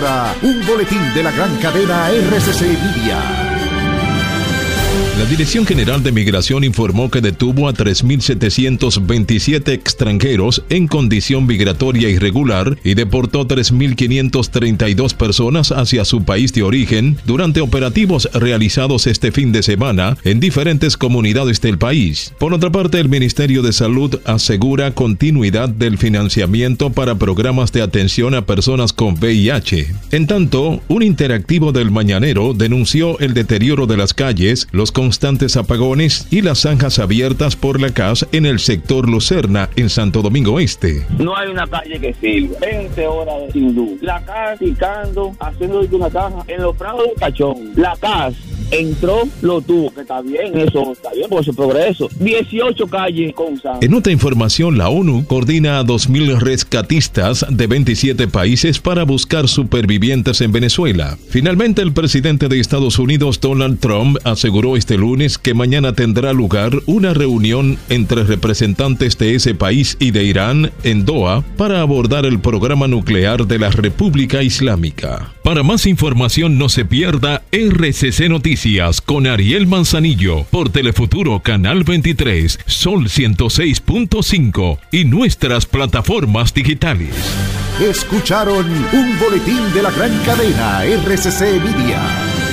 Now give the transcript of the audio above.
Un boletín de la gran cadena RCC Media. La Dirección General de Migración informó que detuvo a 3.727 extranjeros en condición migratoria irregular y deportó 3.532 personas hacia su país de origen durante operativos realizados este fin de semana en diferentes comunidades del país. Por otra parte, el Ministerio de Salud asegura continuidad del financiamiento para programas de atención a personas con VIH. En tanto, un interactivo del Mañanero denunció el deterioro de las calles, los constantes apagones y las zanjas abiertas por la CAS en el sector Lucerna, en Santo Domingo Este. No hay una calle que sirva. 20 horas sin luz. La CAS picando, haciendo una caja en los prados del Cachón. La CAS entró, lo tuvo, que está bien, eso está bien, por su progreso. 18 calles con sangre. En otra información, la ONU coordina a 2.000 rescatistas de 27 países para buscar supervivientes en Venezuela. Finalmente, el presidente de Estados Unidos, Donald Trump, aseguró este lunes que mañana tendrá lugar una reunión entre representantes de ese país y de Irán en Doha para abordar el programa nuclear de la República Islámica. Para más información, no se pierda RCC Noticias con Ariel Manzanillo por Telefuturo Canal 23, Sol 106.5 y nuestras plataformas digitales. Escucharon un boletín de la gran cadena RCC Media.